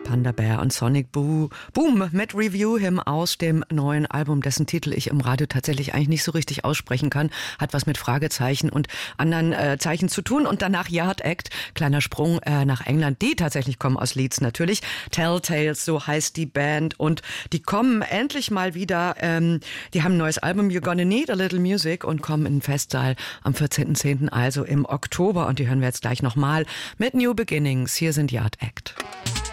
Panda Bear und Sonic Boom mit Review Him aus dem neuen Album, dessen Titel ich im Radio tatsächlich eigentlich nicht so richtig aussprechen kann. Hat was mit Fragezeichen und anderen Zeichen zu tun. Und danach Yard Act, kleiner Sprung nach England. Die tatsächlich kommen aus Leeds natürlich. Telltales, so heißt die Band. Und die kommen endlich mal wieder. Die haben ein neues Album, You're Gonna Need a Little Music, und kommen in den Festsaal am 14.10., also im Oktober. Und die hören wir jetzt gleich nochmal mit New Beginnings. Hier sind Yard Act.